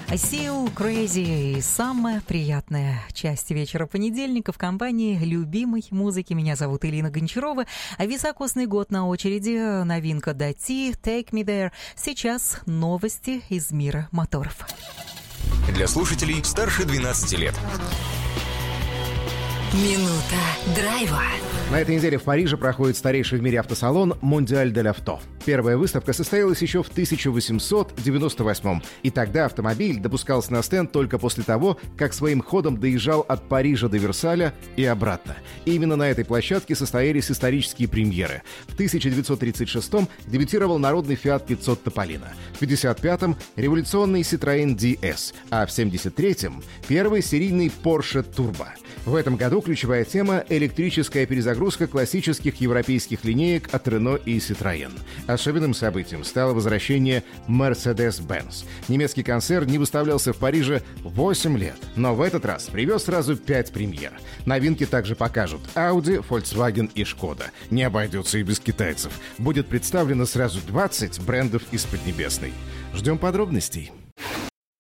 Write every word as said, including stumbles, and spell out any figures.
I see you crazy. И самая приятная часть вечера понедельника в компании любимой музыки. Меня зовут Элина Гончарова. А високосный год на очереди. Новинка Дати, Take Me There. Сейчас новости из мира моторов. Для слушателей старше двенадцати лет. Минута драйва. На этой неделе в Париже проходит старейший в мире автосалон «Монdial de l'Auto». Первая выставка состоялась еще в тысяча восемьсот девяносто восьмом, и тогда автомобиль допускался на стенд только после того, как своим ходом доезжал от Парижа до Версаля и обратно. И именно на этой площадке состоялись исторические премьеры. В тысяча девятьсот тридцать шестом дебютировал народный Fiat пятьсот Topolino, в пятьдесят пятом революционный Citroën ди эс, а в семьдесят третьем первый серийный Porsche Turbo. В этом году ключевая тема — электрическая перезагрузка классических европейских линеек от Renault и Citroën. Особенным событием стало возвращение Mercedes-Benz. Немецкий концерн не выставлялся в Париже восемь лет, но в этот раз привез сразу пять премьер. Новинки также покажут Audi, Volkswagen и Skoda. Не обойдется и без китайцев. Будет представлено сразу двадцать брендов из Поднебесной. Ждем подробностей.